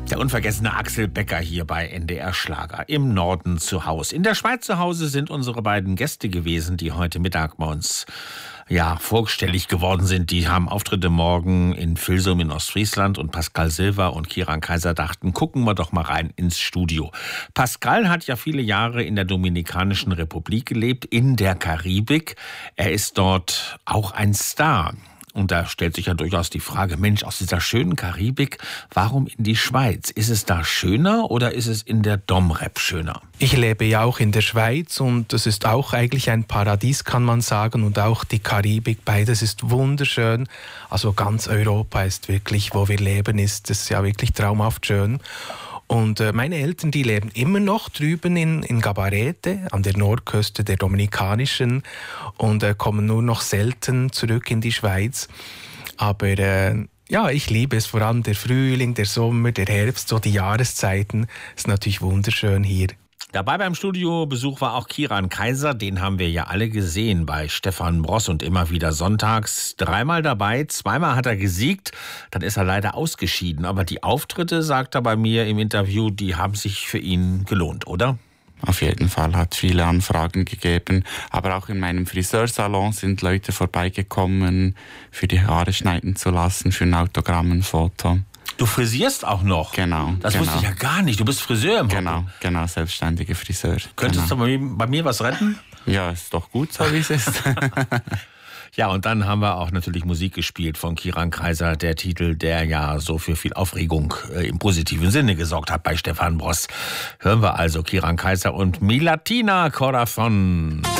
Der unvergessene Axel Becker hier bei NDR Schlager im Norden zu Hause. In der Schweiz zu Hause sind unsere beiden Gäste gewesen, die heute Mittag bei uns vorstellig geworden sind. Die haben Auftritte morgen in Vilsum in Ostfriesland und Pascal Silva und Kiran Kaiser dachten, gucken wir doch mal rein ins Studio. Pascal hat ja viele Jahre in der Dominikanischen Republik gelebt, in der Karibik. Er ist dort auch ein Star. Und da stellt sich ja durchaus die Frage, Mensch, aus dieser schönen Karibik, warum in die Schweiz? Ist es da schöner oder ist es in der Domrep schöner? Ich lebe ja auch in der Schweiz und das ist auch eigentlich ein Paradies, kann man sagen. Und auch die Karibik, beides ist wunderschön. Also ganz Europa ist wirklich, wo wir leben, ist es ja wirklich traumhaft schön. Und meine Eltern, die leben immer noch drüben in Gabarete, an der Nordküste der Dominikanischen und kommen nur noch selten zurück in die Schweiz. Aber ich liebe es, vor allem der Frühling, der Sommer, der Herbst, so die Jahreszeiten. Ist natürlich wunderschön hier. Dabei beim Studiobesuch war auch Kiran Kaiser, den haben wir ja alle gesehen bei Stefan Bross und immer wieder sonntags. 3-mal dabei, 2-mal hat er gesiegt, dann ist er leider ausgeschieden. Aber die Auftritte, sagt er bei mir im Interview, die haben sich für ihn gelohnt, oder? Auf jeden Fall, hat viele Anfragen gegeben. Aber auch in meinem Friseursalon sind Leute vorbeigekommen, für die Haare schneiden zu lassen, für ein Autogramm, ein Foto. Du frisierst auch noch? Genau. Das wusste ich ja gar nicht. Du bist Friseur im Hobby. Genau, selbstständiger Friseur. Könntest du bei mir was retten? Ja, ist doch gut, so wie es ist. Ja, und dann haben wir auch natürlich Musik gespielt von Kiran Kaiser, der Titel, der ja so für viel Aufregung im positiven Sinne gesorgt hat bei Stefan Bross. Hören wir also Kiran Kaiser und Mi Latina Corazón.